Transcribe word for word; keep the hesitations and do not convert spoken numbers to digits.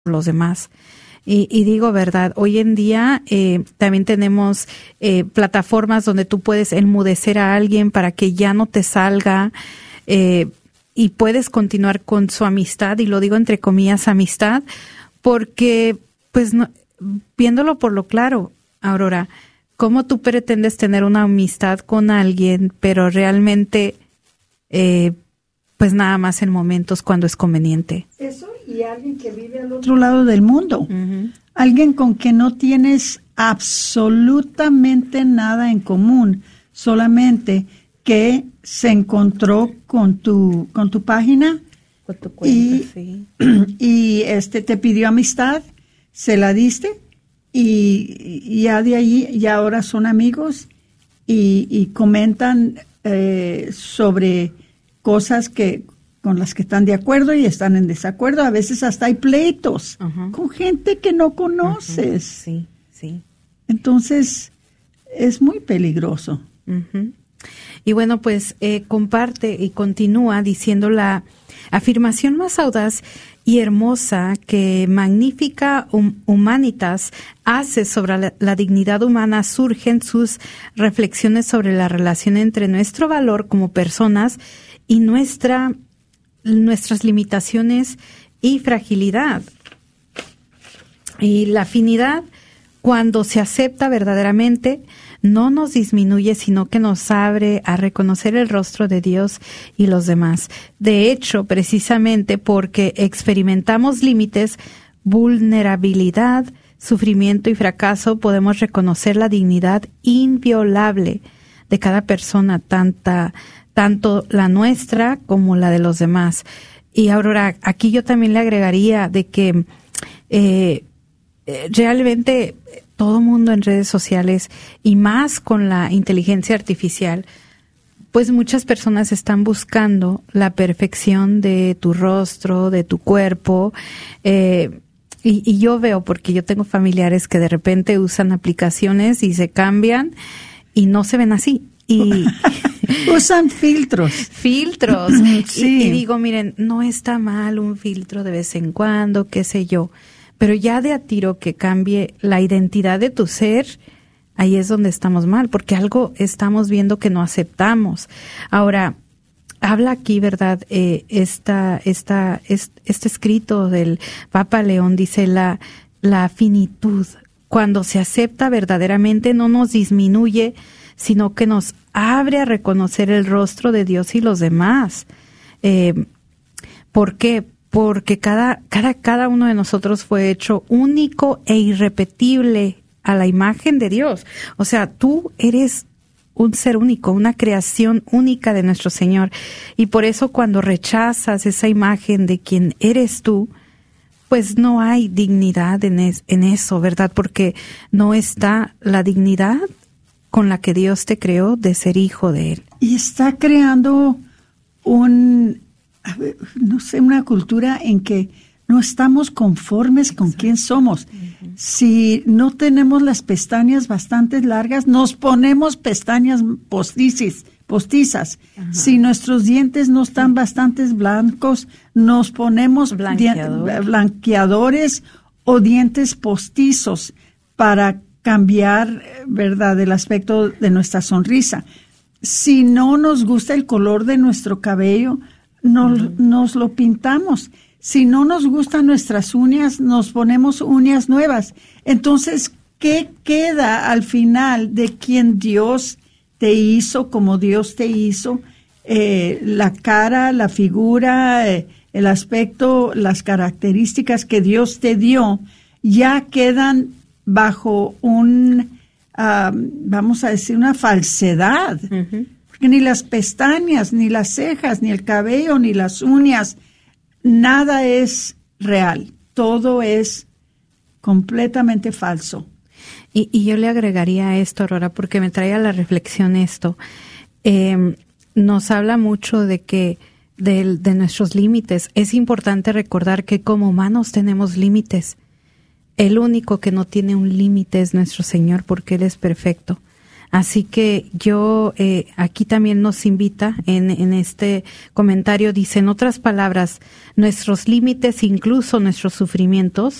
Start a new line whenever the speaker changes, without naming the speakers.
los demás. Y, y digo verdad, hoy en día eh, también tenemos eh, plataformas donde tú puedes enmudecer a alguien para que ya no te salga eh, y puedes continuar con su amistad, y lo digo entre comillas amistad, porque pues no, viéndolo por lo claro, Aurora, ¿cómo tú pretendes tener una amistad con alguien, pero realmente eh, pues nada más en momentos cuando es conveniente?
Eso, y alguien que vive al otro lado del mundo. Uh-huh. Alguien con quien no tienes absolutamente nada en común, solamente que se encontró con tu con tu página
con tu cuenta,
y,
sí.
y este te pidió amistad, se la diste y, y ya de ahí ya ahora son amigos y, y comentan eh, sobre cosas que con las que están de acuerdo y están en desacuerdo. A veces hasta hay pleitos uh-huh. con gente que no conoces.
Uh-huh. Sí, sí.
Entonces, es muy peligroso.
Uh-huh. Y bueno, pues eh, comparte y continúa diciendo: la afirmación más audaz y hermosa que Magnifica Humanitas hace sobre la, la dignidad humana surge en sus reflexiones sobre la relación entre nuestro valor como personas y nuestra nuestras limitaciones y fragilidad. Y la afinidad, cuando se acepta verdaderamente, no nos disminuye, sino que nos abre a reconocer el rostro de Dios y los demás. De hecho, precisamente porque experimentamos límites, vulnerabilidad, sufrimiento y fracaso, podemos reconocer la dignidad inviolable de cada persona, tanta tanto la nuestra como la de los demás. Y Aurora, aquí yo también le agregaría de que eh, realmente todo mundo en redes sociales, y más con la inteligencia artificial, pues muchas personas están buscando la perfección de tu rostro, de tu cuerpo, eh, y, y yo veo, porque yo tengo familiares que de repente usan aplicaciones y se cambian y no se ven así. Y
usan filtros.
Filtros.
Sí.
Y, y digo, miren, no está mal un filtro de vez en cuando, qué sé yo, pero ya de a tiro que cambie la identidad de tu ser, ahí es donde estamos mal, porque algo estamos viendo que no aceptamos. Ahora, habla aquí, ¿verdad? Eh, esta, esta, este, este escrito del Papa León dice: la, la finitud, cuando se acepta verdaderamente, no nos disminuye, sino que nos abre a reconocer el rostro de Dios y los demás. Eh, ¿Por qué? Porque cada, cada, cada uno de nosotros fue hecho único e irrepetible a la imagen de Dios. O sea, tú eres un ser único, una creación única de nuestro Señor. Y por eso cuando rechazas esa imagen de quien eres tú, pues no hay dignidad en, es, en eso, ¿verdad? Porque no está la dignidad con la que Dios te creó de ser hijo de Él.
Y está creando un, no sé, una cultura en que no estamos conformes con quién somos. Uh-huh. Si no tenemos las pestañas bastante largas, nos ponemos pestañas postizas. postizas. Uh-huh. Si nuestros dientes no están bastante blancos, nos ponemos
Blanqueador.
di- blanqueadores o dientes postizos para cambiar, ¿verdad?, el aspecto de nuestra sonrisa. Si no nos gusta el color de nuestro cabello, nos, uh-huh. nos lo pintamos. Si no nos gustan nuestras uñas, nos ponemos uñas nuevas. Entonces, ¿qué queda al final de quien Dios te hizo, como Dios te hizo? Eh, la cara, la figura, eh, el aspecto, las características que Dios te dio, ya quedan bajo un, uh, vamos a decir, una falsedad. Uh-huh. Porque ni las pestañas, ni las cejas, ni el cabello, ni las uñas, nada es real. Todo es completamente falso.
Y, y yo le agregaría a esto, Aurora, porque me trae a la reflexión esto. Eh, nos habla mucho de que de, de nuestros límites. Es importante recordar que como humanos tenemos límites. El único que no tiene un límite es nuestro Señor, porque Él es perfecto. Así que yo, eh, aquí también nos invita en, en este comentario, dice, en otras palabras, nuestros límites, incluso nuestros sufrimientos,